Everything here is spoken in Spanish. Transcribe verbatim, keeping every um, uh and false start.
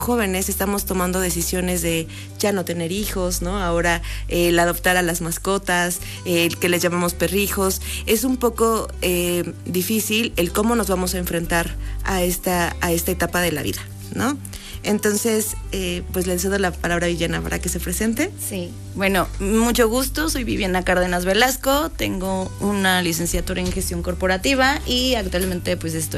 jóvenes estamos tomando decisiones de ya no tener hijos, ¿no? Ahora eh, el adoptar a las mascotas, eh, el que les llamamos perrijos, es un poco eh, difícil el cómo nos vamos a enfrentar a esta, a esta etapa de la vida, ¿no? Entonces, eh, pues le cedo la palabra a Villena para que se presente. Sí, bueno, mucho gusto, soy Viviana Cárdenas Velasco, tengo una licenciatura en gestión corporativa y actualmente pues estoy